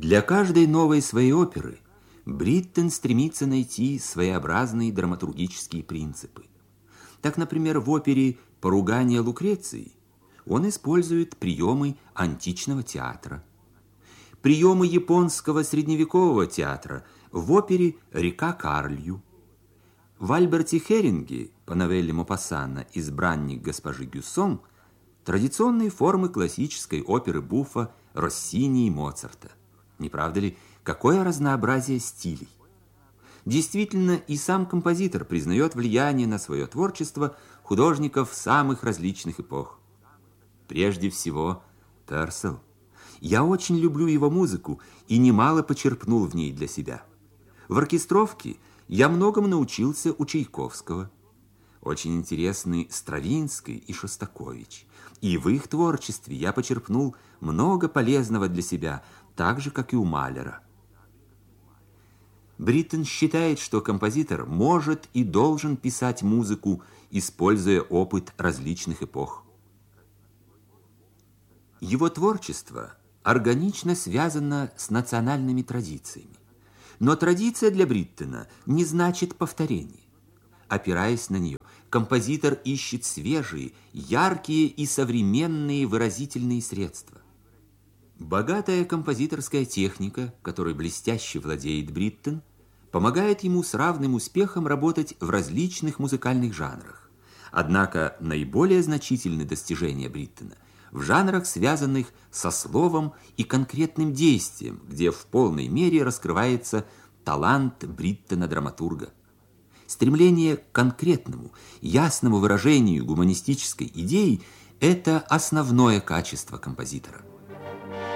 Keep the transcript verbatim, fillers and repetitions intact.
Для каждой новой своей оперы Бриттен стремится найти своеобразные драматургические принципы. Так, например, в опере «Поругание Лукреции» он использует приемы античного театра, приемы японского средневекового театра в опере «Река Карлью». В Альберте Херинге по новелле Мопассана «Избранник госпожи Гюссон» традиционные формы классической оперы буффа Россини и Моцарта. Не правда ли, какое разнообразие стилей? Действительно, и сам композитор признает влияние на свое творчество художников самых различных эпох. Прежде всего, Перселл. Я очень люблю его музыку и немало почерпнул в ней для себя. В оркестровке я многому научился у Чайковского. Очень интересны Стравинский и Шостакович. И в их творчестве я почерпнул много полезного для себя, так же, как и у Малера. Бриттен считает, что композитор может и должен писать музыку, используя опыт различных эпох. Его творчество органично связано с национальными традициями. Но традиция для Бриттена не значит повторение. Опираясь на нее, композитор ищет свежие, яркие и современные выразительные средства. Богатая композиторская техника, которой блестяще владеет Бриттен, помогает ему с равным успехом работать в различных музыкальных жанрах. Однако наиболее значительны достижения Бриттена в жанрах, связанных со словом и конкретным действием, где в полной мере раскрывается талант Бриттена-драматурга. Стремление к конкретному, ясному выражению гуманистической идеи – это основное качество композитора.